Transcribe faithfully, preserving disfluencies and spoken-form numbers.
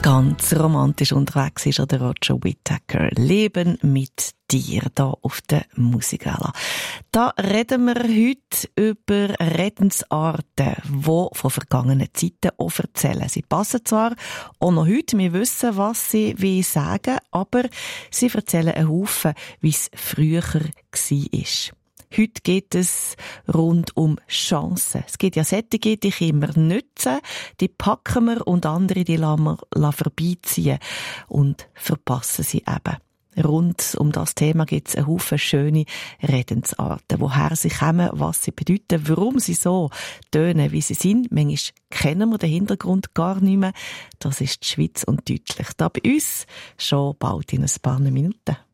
Ganz romantisch unterwegs ist der Roger Whittaker. Leben mit dir, da auf der Musikala. Da reden wir heute über Redensarten, die von vergangenen Zeiten auch erzählen. Sie passen zwar auch noch heute, wir wissen, was sie wie sagen, aber sie erzählen einen Haufen, wie es früher war. Heute geht es rund um Chancen. Es gibt ja solche, die immer nützen, die packen wir und andere, die lassen wir vorbeiziehen und verpassen sie eben. Rund um das Thema gibt es einen Haufen schöne Redensarten. Woher sie kommen, was sie bedeuten, warum sie so tönen, wie sie sind. Manchmal kennen wir den Hintergrund gar nicht mehr. Das ist die Schweiz und Deutschland. Da bei uns schon bald in ein paar Minuten.